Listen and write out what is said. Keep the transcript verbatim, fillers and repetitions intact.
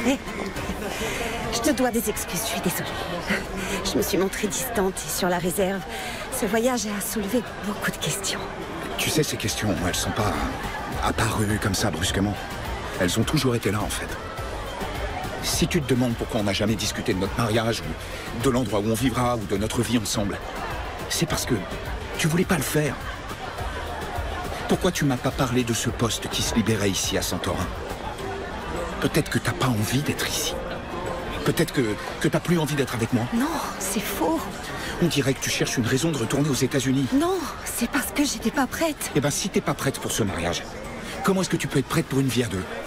Hé, je te dois des excuses, je suis désolée. Je me suis montrée distante et sur la réserve. Ce voyage a soulevé beaucoup de questions. Tu sais, ces questions, elles sont pas apparues comme ça brusquement. Elles ont toujours été là, en fait. Si tu te demandes pourquoi on n'a jamais discuté de notre mariage, ou de l'endroit où on vivra, ou de notre vie ensemble, c'est parce que tu voulais pas le faire. Pourquoi tu m'as pas parlé de ce poste qui se libérait ici à Santorin? Peut-être que t'as pas envie d'être ici. Peut-être que, que t'as plus envie d'être avec moi. Non, c'est faux. On dirait que tu cherches une raison de retourner aux États-Unis. Non, c'est parce que j'étais pas prête. Eh ben, si t'es pas prête pour ce mariage, comment est-ce que tu peux être prête pour une vie à deux?